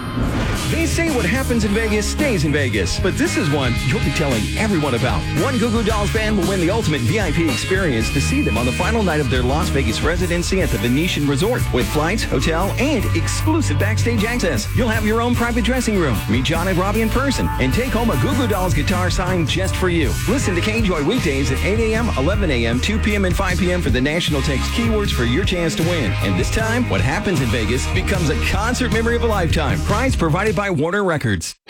They say what happens in Vegas stays in Vegas, but this is one you'll be telling everyone about. One Goo Goo Dolls fan will win the ultimate VIP experience to see them on the final night of their Las Vegas residency at the Venetian Resort with flights, hotel, and exclusive backstage access. You'll have your own private dressing room, meet John and Robbie in person, and take home a Goo Goo Dolls guitar signed just for you. Listen to K-Joy weekdays at 8 a.m., 11 a.m., 2 p.m., and 5 p.m. for the national text keywords for your chance to win. And this time, what happens in Vegas becomes a concert memory of a lifetime. Prize provided by Warner Records.